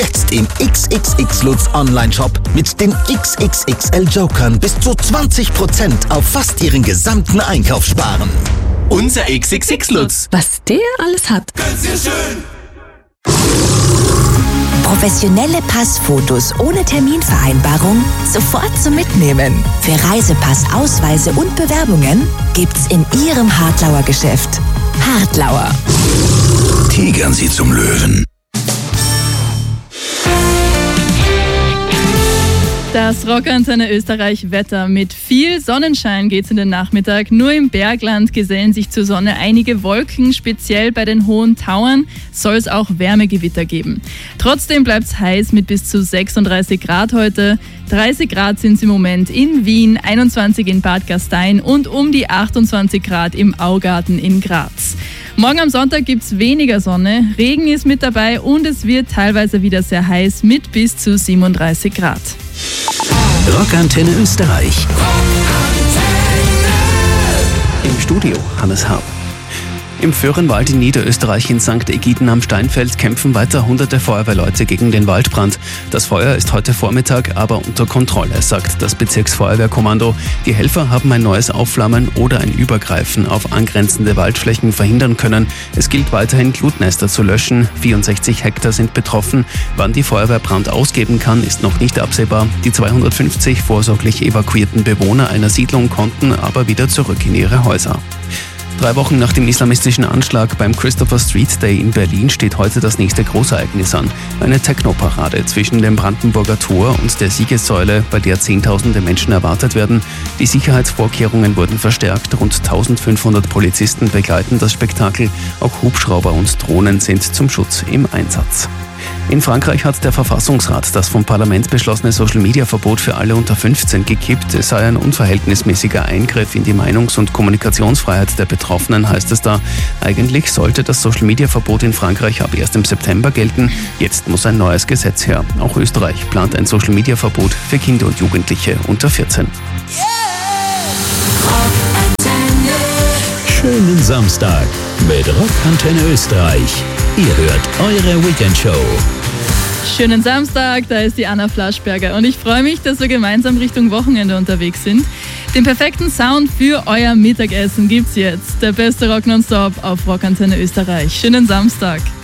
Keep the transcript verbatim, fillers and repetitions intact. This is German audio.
Jetzt im X X X Lutz Online-Shop mit den X X X L-Jokern bis zu zwanzig Prozent auf fast Ihren gesamten Einkauf sparen. Unser X X X Lutz. Was der alles hat. Ganz sehr schön. Professionelle Passfotos ohne Terminvereinbarung sofort zum Mitnehmen. Für Reisepass, Ausweise und Bewerbungen gibt's in Ihrem Hartlauer Geschäft. Hartlauer. Tigern Sie zum Löwen. Das Rockantenne Österreich Wetter. Mit viel Sonnenschein geht's in den Nachmittag. Nur im Bergland gesellen sich zur Sonne einige Wolken. Speziell bei den hohen Tauern soll es auch Wärmegewitter geben. Trotzdem bleibt's heiß mit bis zu sechsunddreißig Grad heute. dreißig Grad sind es im Moment in Wien, einundzwanzig in Bad Gastein und um die achtundzwanzig Grad im Augarten in Graz. Morgen am Sonntag gibt's weniger Sonne, Regen ist mit dabei und es wird teilweise wieder sehr heiß mit bis zu siebenunddreißig Grad. Rockantenne Österreich. Im Studio Hannes Haupt. Im Föhrenwald in Niederösterreich in Sankt Egiden am Steinfeld kämpfen weiter hunderte Feuerwehrleute gegen den Waldbrand. Das Feuer ist heute Vormittag aber unter Kontrolle, sagt das Bezirksfeuerwehrkommando. Die Helfer haben ein neues Aufflammen oder ein Übergreifen auf angrenzende Waldflächen verhindern können. Es gilt weiterhin, Glutnester zu löschen. vierundsechzig Hektar sind betroffen. Wann die Feuerwehr Brand ausgeben kann, ist noch nicht absehbar. Die zweihundertfünfzig vorsorglich evakuierten Bewohner einer Siedlung konnten aber wieder zurück in ihre Häuser. Drei Wochen nach dem islamistischen Anschlag beim Christopher Street Day in Berlin steht heute das nächste Großereignis an. Eine Techno-Parade zwischen dem Brandenburger Tor und der Siegessäule, bei der Zehntausende Menschen erwartet werden. Die Sicherheitsvorkehrungen wurden verstärkt. Rund eintausendfünfhundert Polizisten begleiten das Spektakel. Auch Hubschrauber und Drohnen sind zum Schutz im Einsatz. In Frankreich hat der Verfassungsrat das vom Parlament beschlossene Social-Media-Verbot für alle unter fünfzehn gekippt. Es sei ein unverhältnismäßiger Eingriff in die Meinungs- und Kommunikationsfreiheit der Betroffenen, heißt es da. Eigentlich sollte das Social-Media-Verbot in Frankreich ab ersten September gelten. Jetzt muss ein neues Gesetz her. Auch Österreich plant ein Social-Media-Verbot für Kinder und Jugendliche unter vierzehn. Schönen Samstag mit Rockantenne Österreich. Ihr hört eure Weekendshow. Schönen Samstag, da ist die Anna Flaschberger und ich freue mich, dass wir gemeinsam Richtung Wochenende unterwegs sind. Den perfekten Sound für euer Mittagessen gibt's jetzt. Der beste Rock nonstop auf Rockantenne Österreich. Schönen Samstag.